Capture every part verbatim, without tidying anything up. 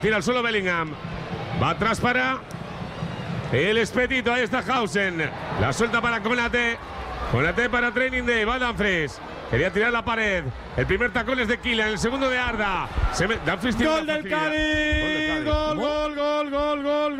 Tira al suelo Bellingham. Va atrás para el Espetito. Ahí está Hausen. La suelta para Konate. Konate para Training Day. Va Dumfries. Quería tirar la pared. El primer tacón es de Kylian. El segundo de Arda. Se me... Dumfries tiene Gol del Cádiz. Gol, gol, gol, gol, gol,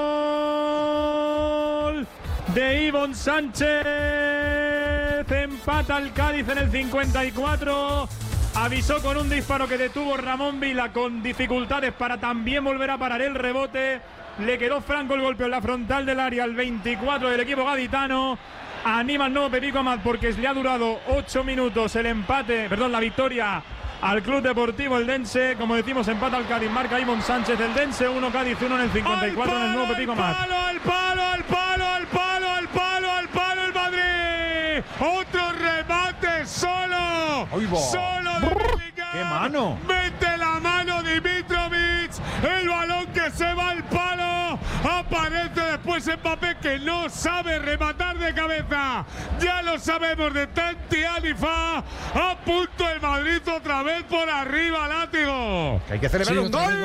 gol. De Ivonne Sánchez. Empata el Cádiz en el cincuenta y cuatro. Avisó con un disparo que detuvo Ramón Vila con dificultades para también volver a parar el rebote. Le quedó franco el golpe en la frontal del área al veinticuatro del equipo gaditano. Anima al nuevo Pepico Amat porque le ha durado ocho minutos el empate, perdón, la victoria al Club Deportivo Eldense. Como decimos, empata al Cádiz, marca Ivonne Sánchez. Eldense uno, Cádiz uno en el cincuenta y cuatro en el nuevo Pepico Amat. ¡Al palo, al palo, al palo, al palo, al palo, al palo el Madrid! ¡Otro remate solo! ¡Solo de Bellingham! ¡Qué mano! ¡Mete la mano Dimitrovic! ¡El balón que se va al palo! Aparece después Mbappé, que no sabe rematar de cabeza. Ya lo sabemos de Tanti Alifa. A punto el Madrid otra vez por arriba, látigo. Que hay que celebrar Sí, un gol.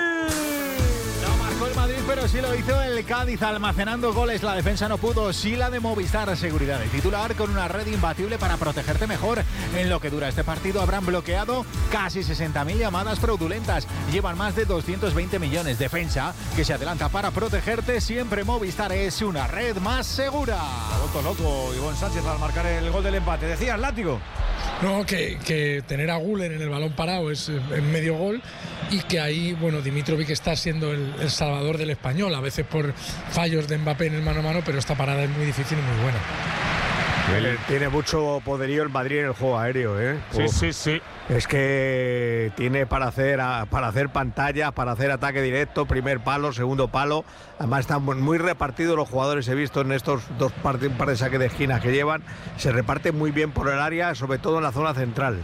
No marcó el Madrid, pero sí lo hizo el Cádiz almacenando goles. La defensa no pudo. Sí la de Movistar Seguridad. El titular con una red imbatible para protegerte mejor. En lo que dura este partido habrán bloqueado casi sesenta mil llamadas fraudulentas. Llevan más de doscientos veinte millones. Defensa que se adelanta para protegerte. Siempre Movistar es una red más segura. Ha vuelto loco Ivonne Sánchez al marcar el gol del empate. Decías, látigo. No, que, que tener a Güler en el balón parado es en medio gol y que ahí, bueno, Dimitrovic está siendo el, el salvador del Español, a veces por fallos de Mbappé en el mano a mano, pero esta parada es muy difícil y muy buena. Tiene, tiene mucho poderío el Madrid en el juego aéreo, ¿eh? Sí, Uf. sí, sí. Es que tiene para hacer para hacer pantalla, para hacer ataque directo, primer palo, segundo palo. Además están muy repartidos los jugadores, he visto en estos dos par de, par de saques de esquina que llevan. Se reparten muy bien por el área, sobre todo en la zona central.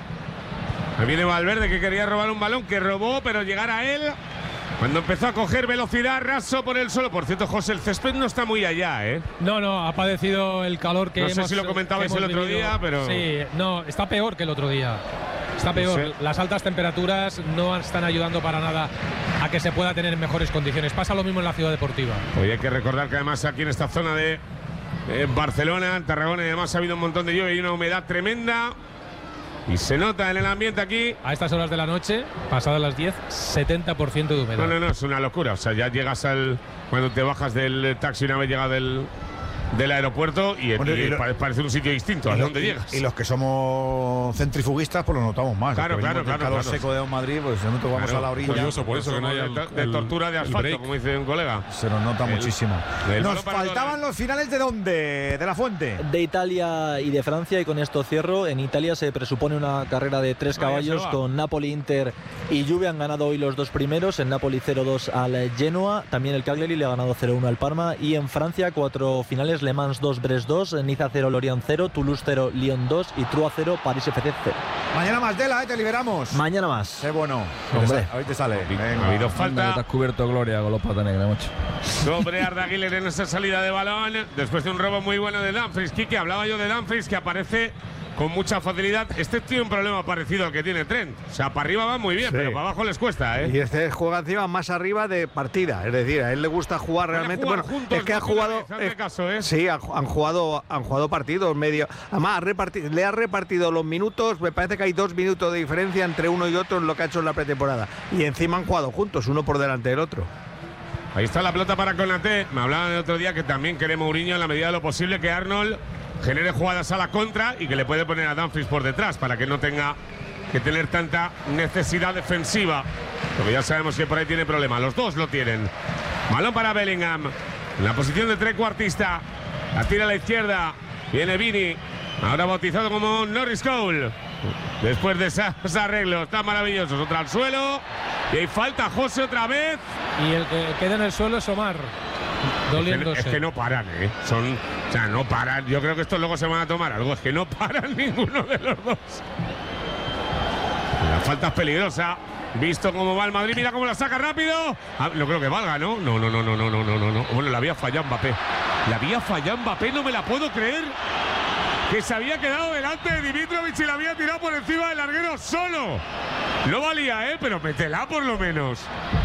Ahí viene Valverde, que quería robar un balón, que robó, pero llegar a él cuando empezó a coger velocidad, raso por el suelo. Por cierto, José, el césped no está muy allá, ¿eh? No, no, ha padecido el calor que No hemos sé si lo comentabais que el hemos otro vivido. día, pero... Sí, no, está peor que el otro día. Está peor. Sí. Las altas temperaturas no están ayudando para nada a que se pueda tener en mejores condiciones. Pasa lo mismo en la ciudad deportiva. Hoy hay que recordar que además aquí en esta zona de eh, Barcelona, en Tarragona, y además ha habido un montón de lluvia y una humedad tremenda. Y se nota en el ambiente aquí. A estas horas de la noche, pasadas las diez, setenta por ciento de humedad. No, no, no, es una locura. O sea, ya llegas al... Cuando te bajas del taxi una vez llegado del, del aeropuerto y, Bueno, y y lo, parece un sitio distinto a y lo, donde y, llegas. Y los que somos centrifuguistas, pues lo notamos más. Claro, claro, claro. El calor claro. seco de Madrid, pues nosotros vamos Claro, a la orilla. curioso, por eso que no haya el, de, de el, tortura de asfalto, como dice un colega. Se nos nota El- muchísimo. el Nos balón para faltaban Donald. los finales de dónde? De la Fuente. De Italia y de Francia, y con esto cierro. En Italia se presupone una carrera de tres Vaya, caballos se va. con Napoli, Inter y Juve. Han ganado hoy los dos primeros. En Napoli cero dos al Genoa, también el Cagliari le ha ganado cero uno al Parma. Y en Francia cuatro finales: Le Mans dos, Brest dos, Niza cero, Lorient cero, Toulouse cero, Lyon dos y Trua cero, París F C cero. Mañana más Dela, ¿eh? Te liberamos. Mañana más. Qué bueno. Hombre. Hoy te sale. Ha habido falta Te has cubierto gloria con los patas negras, macho. sobre Arda Güler en esa salida de balón. Después de un robo muy bueno de Dumfries. Quique, hablaba yo de Dumfries, que aparece con mucha facilidad. Este tiene un problema parecido al que tiene Trent. O sea, para arriba va muy bien, Sí. pero para abajo les cuesta, ¿eh? Y este juega encima más arriba de partida, es decir, a él le gusta jugar Van a realmente. jugar Bueno, juntos es que ha más de una jugado. vez, hazme eh, caso, ¿eh? Sí, han, han jugado, han jugado partidos medio. Además, ha reparti- le ha repartido los minutos. Me parece que hay dos minutos de diferencia entre uno y otro en lo que ha hecho en la pretemporada. Y encima han jugado juntos, uno por delante del otro. Ahí está la pelota para Konaté. Me hablaban el otro día que también quiere Mourinho, en la medida de lo posible, que Arnold genere jugadas a la contra y que le puede poner a Dumfries por detrás para que no tenga que tener tanta necesidad defensiva. Porque ya sabemos que por ahí tiene problema. Los dos lo tienen. Balón para Bellingham. En la posición de trecuartista. La tira a la izquierda. Viene Vini. Ahora bautizado como Norris Cole. Después de esos arreglos tan maravillosos. Otra al suelo. Y hay falta, José, otra vez. Y el que queda en el suelo es Omar, doliéndose. Es que, es que no paran, ¿eh? Son, o sea, no paran. Yo creo que estos luego se van a tomar algo. Es que no paran ninguno de los dos. La falta es peligrosa. Visto cómo va el Madrid, mira cómo la saca rápido. Ah, no creo que valga, ¿no? No, no, no, no, no, no, no, no. Bueno, la había fallado Mbappé. La había fallado Mbappé, no me la puedo creer. Que se había quedado delante de Dimitrovic y la había tirado por encima del larguero solo. No valía, ¿eh? Pero métela por lo menos.